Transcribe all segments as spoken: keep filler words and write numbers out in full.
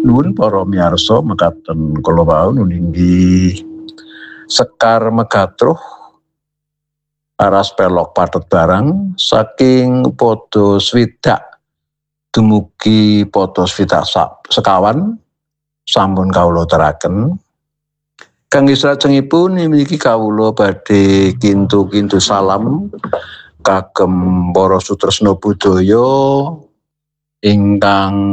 Nuwun para miyarsa mekaten kula wau nuninggi Sekar Megatruh aras pelok pathet barang saking pada swidak dumugi pada swidak sekawan sampun kawula teraken. Kangge salajengipun niki kawula badhe kintu-kintu salam kagem para sutresna budaya ingkang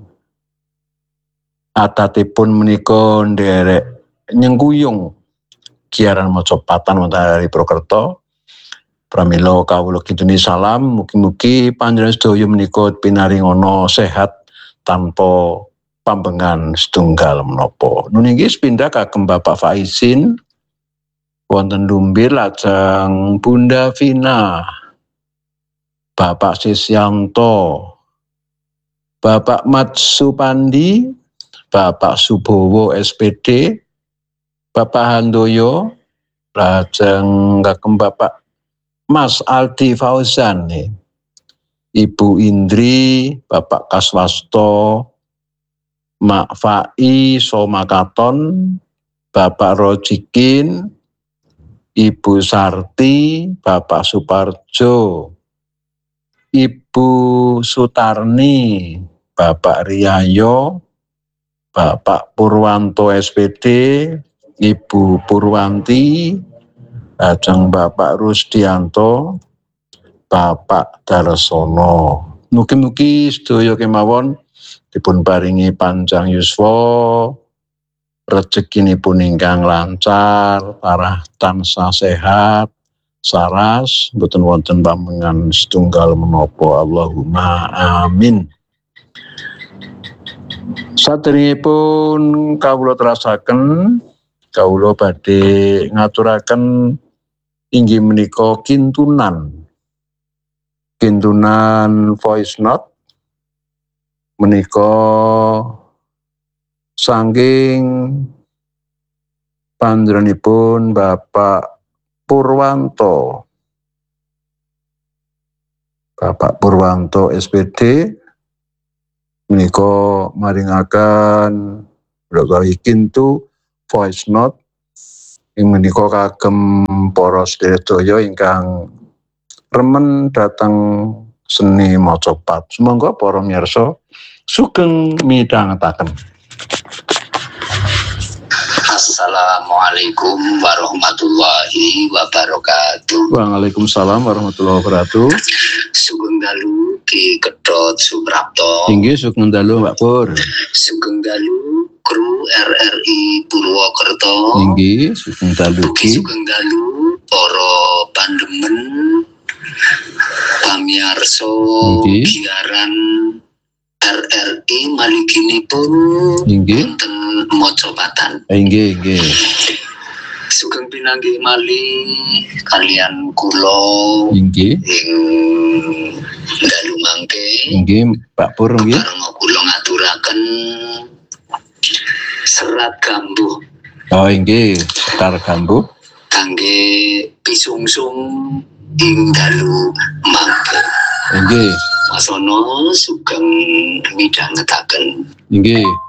adatipun menika nderek nyengkuyung giaran macapatan wonten Ari Prokerto. Pramila kawula kintuni salam, mugi-mugi panjenengan sedaya menika pinaringana sehat tanpa pambengan setunggal menapa. Nuninggi sepindhah kagem Bapak Faizin wonten Lumbir, lajeng Bunda Vina, Bapak Sisyanto, Bapak Mat Supandi, Bapak Subowo S P D, Bapak Handoyo, lajeng kagem Bapak Mas Aldi Fauzan, Ibu Indri, Bapak Kaswasto, Mak Fai Somakaton, Bapak Rojikin, Ibu Sarti, Bapak Suparjo, Ibu Sutarni, Bapak Riyayo, Bapak Purwanto S P D, Ibu Purwanti, lajeng Bapak Rusdianto, Bapak Darsono. Mugi-mugi sedaya kemawon dipun paringi panjang yuswa, rezekinipun ingkang lancar, tarah tansah sehat, saras, boten wonten pambengan setunggal menapa. Allahumma amin. Saderengipun kawula terasaken, kawula badhe ngaturaken inggih menika kintunan. Kintunan voice note menika saking panjenenganipun Bapak Purwanto. Bapak Purwanto S P D menika maringaken utawi kintu voice note ing menika kagem para sedherek ingkang remen dhateng seni macapat. Sumangga para miyarsa sugeng midhangetaken. Assalamualaikum warahmatullahi wabarakatuh. Waalaikumsalam warahmatullahi wabarakatuh. Sugeng dalu Ki Kedhot Suprapto. Inggih sugeng dalu Mbak Pur. Sugeng dalu kru R R I Purwokerto. Inggih sugeng dalu Ki. Sugeng dalu para pandemen pamirsa giaran R R I maliginipun wonten Mocopatan. Inggih, inggih. Sugeng pinanggih malih kalian kula inggih ing dalu mangke. Inggih, Pak Pur nggih. Karena kula ngaturaken serat gambuh. Oh, inggih, serat gambuh kangge pisungsung ing dalu mangke. Inggih. Wasana sugeng midhangetaken. Inggih.